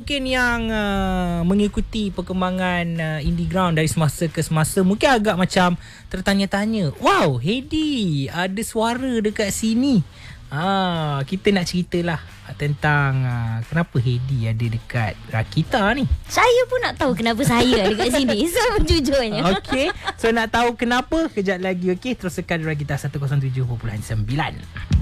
mungkin yang mengikuti perkembangan Indie Ground dari semasa ke semasa mungkin agak macam tertanya-tanya, wow, Heidi ada suara dekat sini. Kita nak ceritalah tentang kenapa Heidi ada dekat Rakita ni. Saya pun nak tahu kenapa saya ada dekat sini. So jujurnya. Okey, so nak tahu kenapa, kejap lagi. Okey, teruskan Rakita 107.9.